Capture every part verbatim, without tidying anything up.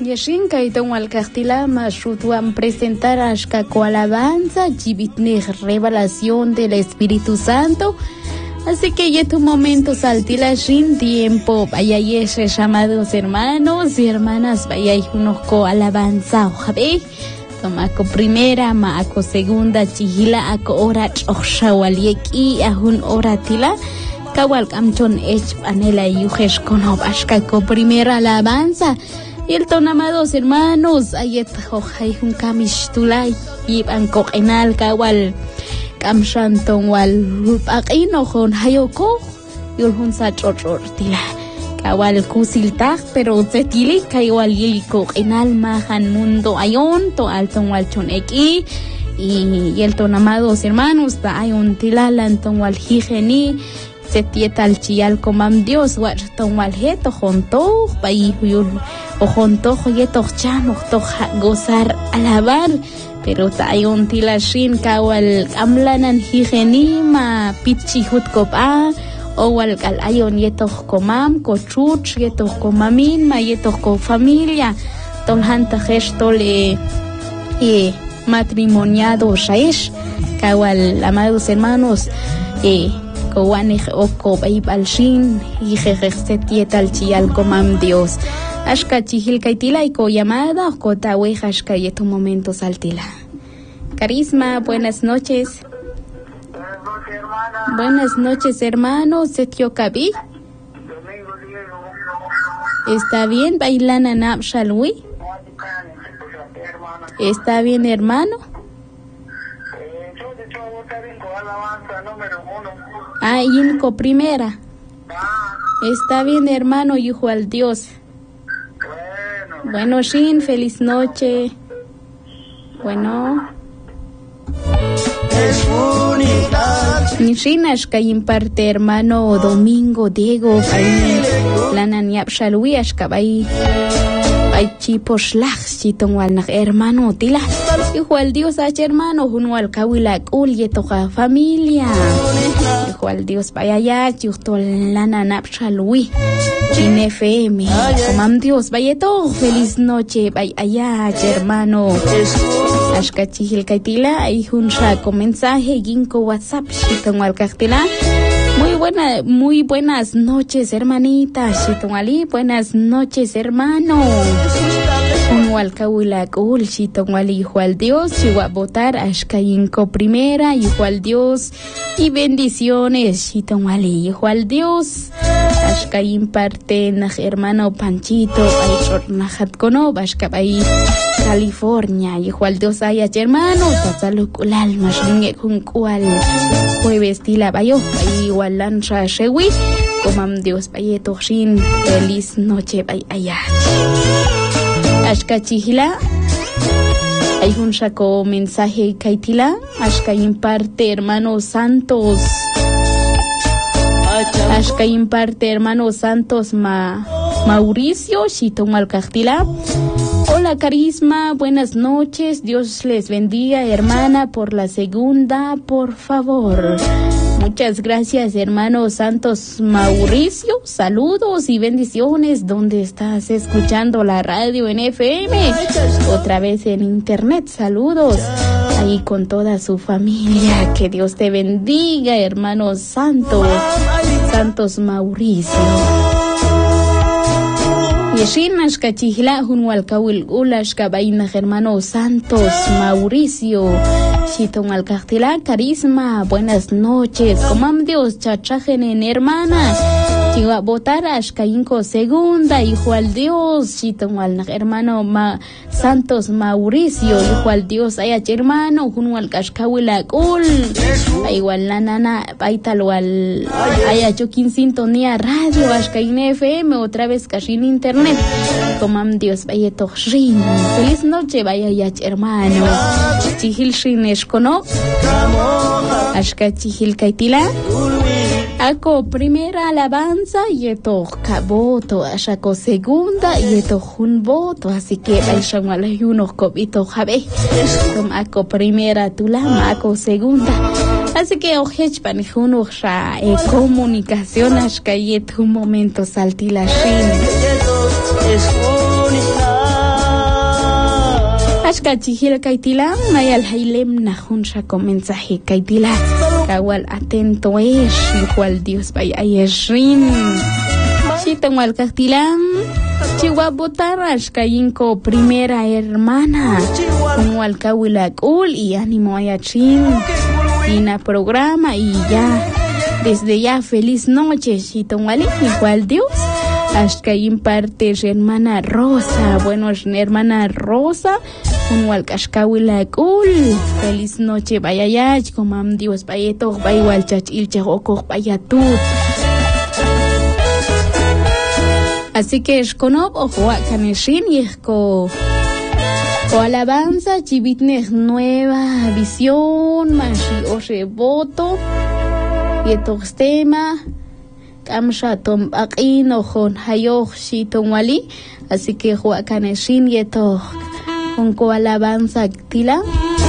Yashinka y Don Alcastilama Shutuan presentar a Shkaco alabanza, Jibitne revelación del Espíritu Santo. Así que ya tu momento saltila sin tiempo, vaya yeshe llamados hermanos y hermanas, vaya y unos co alabanza, ojabe. Tomako primera, maako segunda, chihila ako ora chawalieki ahun oratila. Kawal kamchon ech panela yujesh konob ashkako primera alabanza. Y el ton amados hermanos, ayet hojay un kamish tulay yib anko enal kawal kamshanton wal pakino hon hayoko yulhun sa chochor tila. Kawal kusiltag pero setili kawal yiko enal mahan mundo ayon to alton wal chon eki. Y el ton amados hermanos ta ayon tilalan ton wal higeni. Se tietal chial comam Dios wat tomar heto jonto pai huyul o jonto yeto chamo to gozar alabar pero tayon tilashin kawal amlanan higenima pichi hut kopa o wal kal ayon yeto komam kochuch yeto komamin ma yeto ko familia ton hanta gesto le e matrimoniado shaish kawal amados hermanos e Kowanih oko baibalshin y jejesetietal chial comam Dios. Ashka chihil kaitila y ko llamada ko tawe ashka y tu momento saltila. Carisma, buenas noches. Buenas noches, hermano. Setio Kabi. ¿Está bien, bailana nab shalwi? ¿Está bien, hermano? Ah, Inco primera. Está bien, hermano, hijo al Dios. Bueno, bueno, Shin, feliz noche. Bueno. Nishin ashka imparte hermano Domingo Diego ahí la naniap shalwi ashka bai bai chipo shlach chitong wal nak hermano tila hijo al Dios ach hermano junto al kawila ul yetoka familia hijo al Dios vaya ya justo la nanap shalwi en F M comam Dios vaya todo feliz noche vaya allá hermano ashka chihil kaitila ahí junta con mensaje ginko WhatsApp chitong wal kaktila. Muy buena, muy buenas noches, hermanita. Shitongali, buenas noches, hermano. Un walkawila kul, shitongali, hijo al Dios, chiwa votar, ashkayinko primera, hijo al Dios, y bendiciones, shitongali, hijo al Dios. Ashkayin parte, hermano Panchito, ay, nahat kono, ashkabay, California, hijo al Dios, ay, hermano, tatsalukulal, mashinge kun kual, jueves tila bayo, ay, Lancha Shewi, comam Dios Baye Toshin, feliz noche bay allá. Ashka Chihila, hay un saco mensaje Kaitila, Ashka imparte hermanos santos, Ashka imparte hermanos santos ma Mauricio, Shitong Alcastila. Hola Carisma, buenas noches, Dios les bendiga hermana por la segunda, por favor. Muchas gracias, hermano Santos Mauricio. Saludos y bendiciones donde estás escuchando la radio en F M. Otra vez en internet. Saludos ahí con toda su familia. Que Dios te bendiga, hermano Santos. Santos Mauricio. Yeshin ashka chihla hunwal kawil ulashka baina hermano Santos Mauricio. Shitong Alcastila, Carisma, buenas noches. Comam Dios, chachajen en hermana. Chiwa votar ashkayinko segunda, hijo al Dios. Shitong al hermano ma Santos Mauricio, hijo al Dios. Ay, hermano, junto al kashkawila kul. Igual la nana, baital wal. Ay, chokin sintonía radio, ashkayin F M, otra vez kashin internet. Comam Dios, vaya tochrin. Feliz noche, vaya ya, hermano. Chihil shin eshkono. Ashka chihil kaitila. Ako primera alabanza yeto kaboto, ashako segunda yeto un voto, así que aishan unos cobito jabe. Como ako primera tulama, ako segunda. Así que ojech pan juno ya e comunicación ashka yeto un momento saltila shin. kachihil kaitila mayal hailem najunsha con mensaje kaitila kawal atento es igual Dios vaya ayeshin chitonwal kaitilam chihuabotarash kayinko primera hermana unwal kawilakul y ánimo ayachin ina programa y ya desde ya feliz noche chitonwal igual Dios. Hasta que imparte hermana Rosa. Bueno, hermana Rosa. Un walkashkawila cool. Feliz noche, vaya ya. Comam Dios, vaya todo. Vaya igual chach ilcha oko, vaya tú. Así que es con ojo a caneshin y es con alabanza. Chivitne nueva visión. Mashi o reboto. Y estos temas. Amsha tom aqino jon hayoh shiton wali así que huacaneshin yeto junco alabanza tila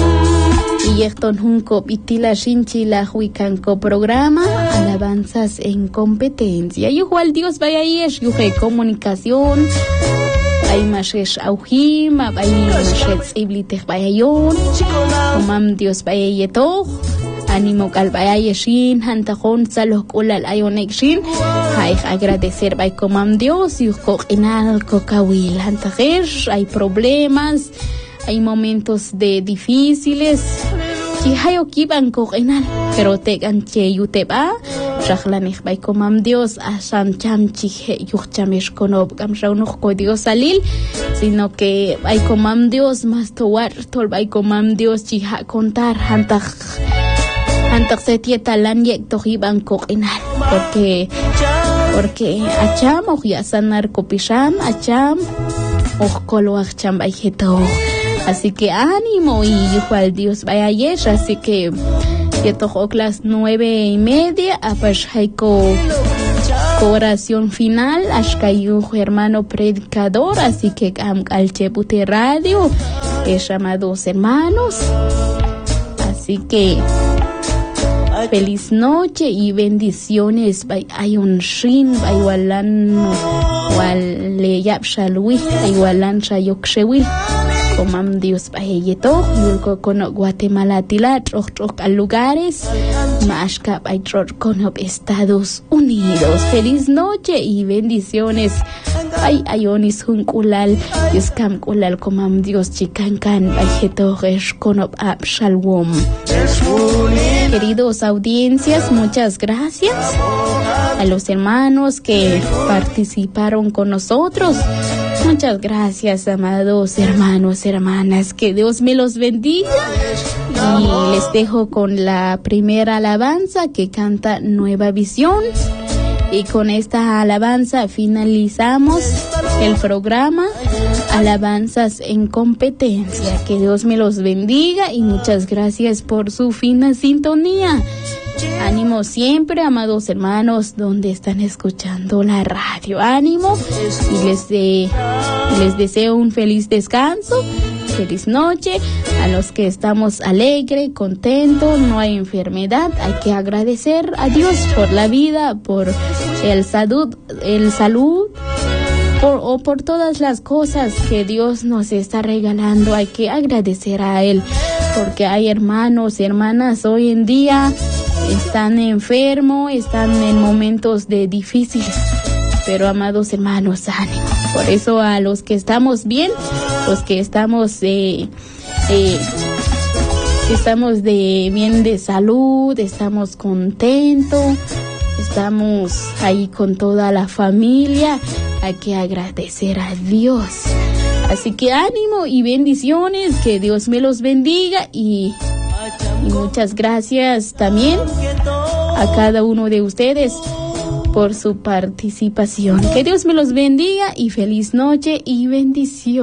y yeston junco pitila shinchila huicanco programa alabanzas en competencia y igual Dios vaya yesh yuhe comunicación hay mashesh aujim hay mashesh iblitech vaya yon comam Dios vaya yeto ánimo calvaya yeshin hantajon salok ulal ayonekshin hay agradecer by comam Dios y coinal kokawil hantajesh hay problemas hay momentos de difíciles que hay okiban coinal pero te ganche yuteba rajlanich by comam Dios asam cham chihe yuchamesh konob kamshaunoch ko Dios salil sino que by comam Dios más towar tol by comam Dios chiha contar hantaj antes se tieta lan yek tohiban coinal porque porque acham o ya sanar copisham acham o colo acham baijeto así que ánimo y igual Dios vaya yesh así que que tojo las nueve y media apash haiko oración final ashkayu hermano predicador así que am alchepute radio es llamados hermanos así que feliz noche y bendiciones by ayon shin by walan wal le yapshalwi ay walan shayokshewil comam Dios by yeto yulko kono Guatemala tila troch troch al lugares mashka by troch kono Estados Unidos feliz noche y bendiciones ay ayonis hunkulal yuskam kulal comam Dios chikankan by yeto resh kono abshalwom. Queridos audiencias, muchas gracias a los hermanos que participaron con nosotros. Muchas gracias, amados hermanos, hermanas. Que Dios me los bendiga. Y les dejo con la primera alabanza que canta Nueva Visión. Y con esta alabanza finalizamos el programa Alabanzas en Competencia. Que Dios me los bendiga y muchas gracias por su fina sintonía. Ánimo siempre, amados hermanos, donde están escuchando la radio. Ánimo y les, de, les deseo un feliz descanso. Feliz noche a los que estamos alegres, contentos, no hay enfermedad. Hay que agradecer a Dios por la vida, por el salud, el salud, por, o por todas las cosas que Dios nos está regalando. Hay que agradecer a Él, porque hay hermanos y hermanas hoy en día están enfermos, están en momentos de difíciles. Pero amados hermanos, ánimo. Por eso a los que estamos bien, los que estamos eh, eh, estamos de bien de salud, estamos contentos, estamos ahí con toda la familia, hay que agradecer a Dios. Así que ánimo y bendiciones, que Dios me los bendiga y, y muchas gracias también a cada uno de ustedes por su participación. Que Dios me los bendiga y feliz noche y bendición.